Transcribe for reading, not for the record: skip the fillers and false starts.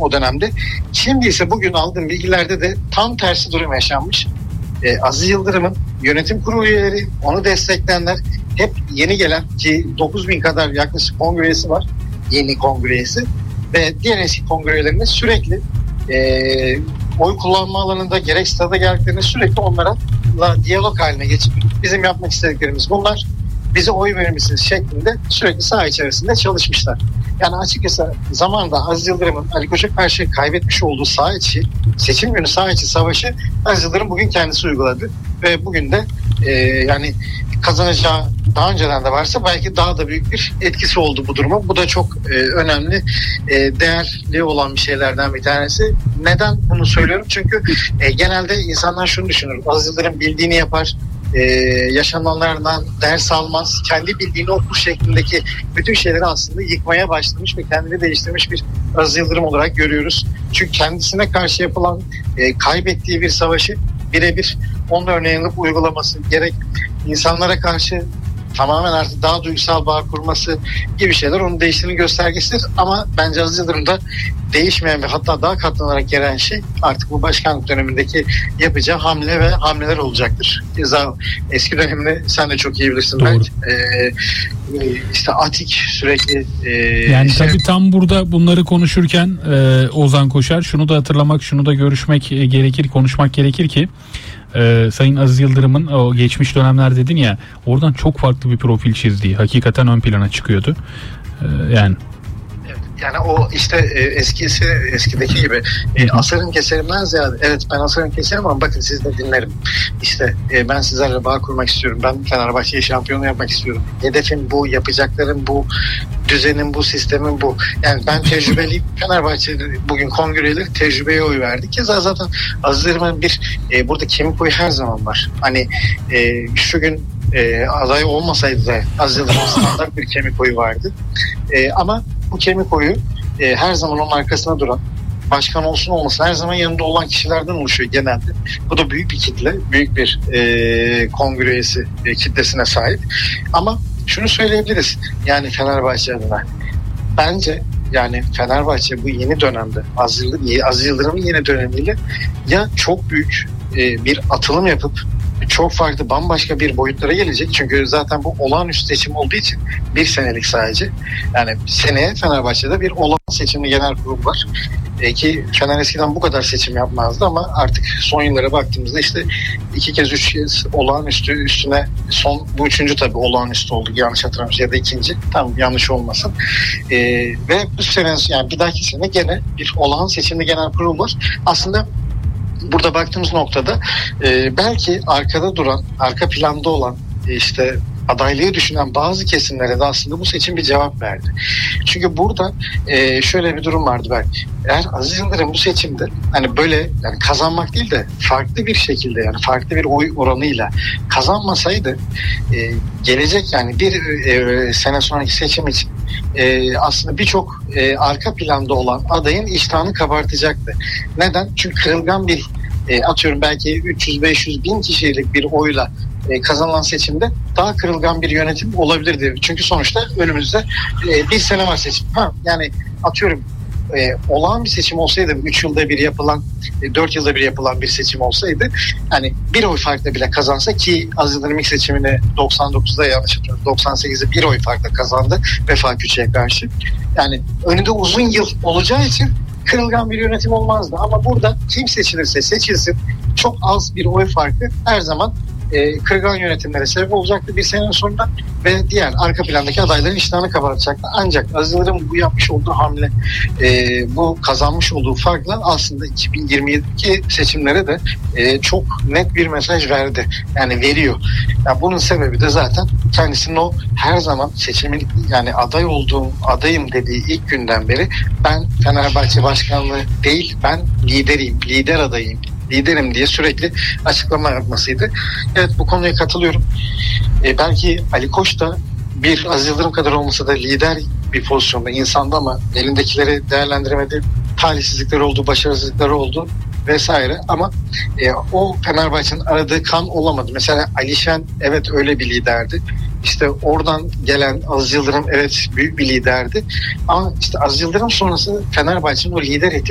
o dönemde. Şimdi ise bugün aldığım bilgilerde de tam tersi durum yaşanmış. Aziz Yıldırım'ın yönetim kurulu üyeleri, onu destekleyenler hep yeni gelen, ki 9.000 kadar yaklaşık kongre üyesi var. Yeni kongre üyesi. Ve diğer eski kongre üyelerine sürekli oy kullanma alanında gerek stada geldiklerinde sürekli onlara diyalog haline geçip bizim yapmak istediklerimiz bunlar, bize oy verir misiniz şeklinde sürekli saha içerisinde çalışmışlar. Yani açıkçası zamanında Aziz Yıldırım'ın Ali Koç'a karşı kaybetmiş olduğu saha içi, seçim günü saha içi savaşı Aziz Yıldırım bugün kendisi uyguladı. Ve bugün de yani kazanacağı daha önceden de varsa belki daha da büyük bir etkisi oldu bu duruma. Bu da çok önemli, değerli olan bir şeylerden bir tanesi. Neden bunu söylüyorum? Çünkü genelde insanlar şunu düşünür. Aziz Yıldırım bildiğini yapar, yaşananlardan ders almaz, kendi bildiğini okur şeklindeki bütün şeyleri aslında yıkmaya başlamış ve kendini değiştirmiş bir Aziz Yıldırım olarak görüyoruz. Çünkü kendisine karşı yapılan kaybettiği bir savaşı birebir onun örneğini uygulaması, gerek insanlara karşı tamamen artık daha duygusal bağ kurması gibi şeyler onun değiştiğinin göstergesidir. Ama bence Aziz Yıldırım'da değişmeyen ve hatta daha katlanarak gelen şey artık bu başkanlık dönemindeki yapacağı hamle ve hamleler olacaktır. Keza eski dönemini sen de çok iyi bilirsin. Doğru. İşte Atik sürekli yani tabii tam burada bunları konuşurken Ozan Koşar şunu da hatırlamak, şunu da görüşmek gerekir, konuşmak gerekir ki Sayın Aziz Yıldırım'ın o geçmiş dönemler dedin ya, oradan çok farklı bir profil çizdiği hakikaten ön plana çıkıyordu. Yani Yani o işte eskideki gibi asarım keserimden ziyade, evet ben asarım keserim ama bakın siz de dinlerim. İşte ben sizlerle bağ kurmak istiyorum. Ben Fenerbahçe'yi şampiyonu yapmak istiyorum. Hedefim bu, yapacaklarım bu, düzenim bu, sistemin bu. Yani ben tecrübeliyim. Fenerbahçe'de bugün kongreleri tecrübeye oy verdi. Keza zaten Aziz Yıldırım'ın burada kemik oyu her zaman var. Hani şu gün aday olmasaydı da Aziz Yıldırım'ın standart bir kemik oyu vardı. Ama bu kemik oyu her zaman onun arkasına duran, başkan olsun olmasın her zaman yanında olan kişilerden oluşuyor genelde. Bu da büyük bir kitle, büyük bir kongre üyesi kitlesine sahip. Ama şunu söyleyebiliriz, yani Fenerbahçe adına bence yani Fenerbahçe bu yeni dönemde Aziz Yıldırım'ın yeni dönemiyle ya çok büyük bir atılım yapıp çok farklı, bambaşka bir boyutlara gelecek. Çünkü zaten bu olağanüstü seçim olduğu için bir senelik sadece. Yani seneye Fenerbahçe'de bir olağan seçimli genel kurul var. Ki Fener eskiden bu kadar seçim yapmazdı ama artık son yıllara baktığımızda işte 2 kez 3 kez olağanüstü üstüne, son bu 3. tabii olağanüstü oldu yanlış hatırlamıyorsam, ya da 2. tam yanlış olmasın. Ve bu sene, yani bir dahaki sene gene bir olağan seçimli genel kurul var. Aslında burada baktığımız noktada belki arkada duran, arka planda olan işte adaylığı düşünen bazı kesimlere de aslında bu seçim bir cevap verdi. Çünkü burada şöyle bir durum vardı belki. Eğer Aziz Yıldırım bu seçimde hani böyle, yani kazanmak değil de farklı bir şekilde, yani farklı bir oy oranıyla kazanmasaydı gelecek, yani bir sene sonraki seçim için aslında birçok arka planda olan adayın iştahını kabartacaktı. Neden? Çünkü kırılgan bir atıyorum belki 300-500 bin kişilik bir oyla kazanılan seçimde daha kırılgan bir yönetim olabilirdi. Çünkü sonuçta önümüzde bir sene var seçim. Yani atıyorum olağan bir seçim olsaydı, 3 yılda bir yapılan, 4 yılda bir yapılan bir seçim olsaydı, hani bir oy farkla bile kazansa, ki Aziz Yıldırım ilk seçimini 99'da yanlış hatırlıyorum 98'de bir oy farkla kazandı Vefa Küçük'e karşı. Yani önünde uzun yıl olacağı için kırılgan bir yönetim olmazdı. Ama burada kim seçilirse seçilsin çok az bir oy farkı her zaman kırılgan yönetimlere sebep olacaktı bir sene sonra ve diğer arka plandaki adayların iştahını kabartacaktı. Ancak Aziz Yıldırım bu yapmış olduğu hamle, bu kazanmış olduğu farkla aslında 2022 seçimlere de çok net bir mesaj verdi. Yani veriyor. Yani bunun sebebi de zaten kendisinin o her zaman seçimin, yani adayım dediği ilk günden beri ben Fenerbahçe başkanlığı değil, ben lideriyim, lider adayıyım, liderim diye sürekli açıklama yapmasıydı. Evet, bu konuya katılıyorum. Belki Ali Koç da bir Aziz Yıldırım kadar olmasa da lider bir pozisyonda insanda ama elindekileri değerlendiremedi. Talihsizlikleri oldu, başarısızlıkları oldu vesaire ama o Fenerbahçe'nin aradığı kan olamadı. Mesela Alişen evet öyle bir liderdi. İşte oradan gelen Aziz Yıldırım evet büyük bir liderdi. Ama işte Aziz Yıldırım sonrası Fenerbahçe'nin o lider